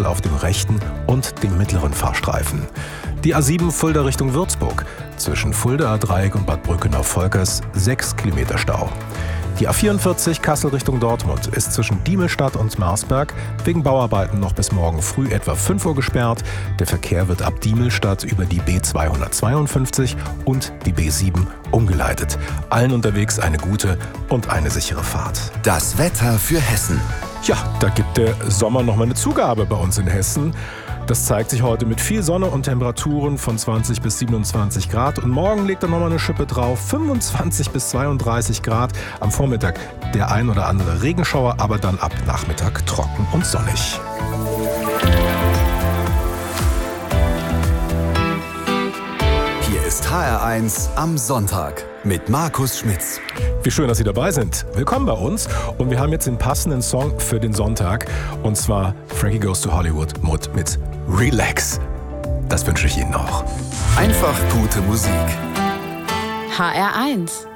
auf dem rechten und dem mittleren Fahrstreifen. Die A7 Fulda Richtung Würzburg. Zwischen Fuldaer Dreieck und Bad Brückenau-Volkers 6 Kilometer Stau. Die A44 Kassel Richtung Dortmund ist zwischen Diemelstadt und Marsberg wegen Bauarbeiten noch bis morgen früh etwa 5 Uhr gesperrt. Der Verkehr wird ab Diemelstadt über die B252 und die B7 umgeleitet. Allen unterwegs eine gute und eine sichere Fahrt. Das Wetter für Hessen. Ja, da gibt der Sommer nochmal eine Zugabe bei uns in Hessen. Das zeigt sich heute mit viel Sonne und Temperaturen von 20 bis 27 Grad. Und morgen legt er nochmal eine Schippe drauf, 25 bis 32 Grad. Am Vormittag der ein oder andere Regenschauer, aber dann ab Nachmittag trocken und sonnig. Hier ist HR1 am Sonntag mit Markus Schmitz. Wie schön, dass Sie dabei sind. Willkommen bei uns. Und wir haben jetzt den passenden Song für den Sonntag. Und zwar Frankie Goes to Hollywood mit Relax. Das wünsche ich Ihnen auch. Einfach gute Musik. HR1